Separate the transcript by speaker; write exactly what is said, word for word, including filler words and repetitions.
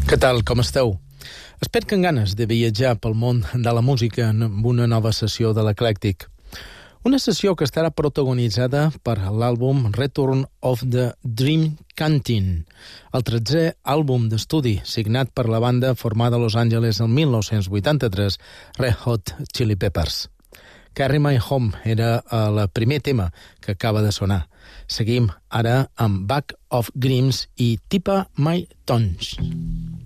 Speaker 1: Què tal, com esteu? Espero que amb ganes de viatjar pel món de la música amb una nova sessió de l'Eclèctic. Una sessió que estarà protagonitzada per l'àlbum Return of the Dream Canteen, el tretzè àlbum d'estudi signat per la banda formada a Los Angeles el mil nou-cents vuitanta-tres, Red Hot Chili Peppers. Carry My Home era el primer tema que acaba de sonar. Seguim ara amb Bag of Grims i Tipa My Tongues.